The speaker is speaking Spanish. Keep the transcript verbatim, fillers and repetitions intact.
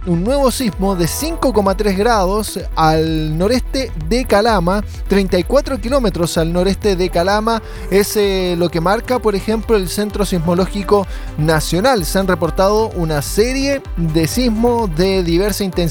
un nuevo sismo de cinco coma tres grados al noreste de Calama, treinta y cuatro kilómetros al noreste de Calama. Es eh, lo que marca, por ejemplo, el Centro Sismológico Nacional. Se han reportado una serie de sismos de diversa intensidad